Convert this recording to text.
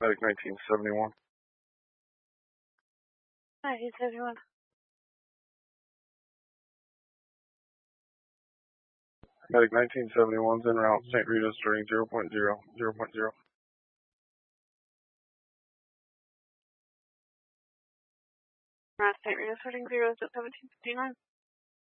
Medic 1971. 1971. Medic 1971's en route, St. Rita starting 0.0, 0.0. St. Rita starting 0 at 1759.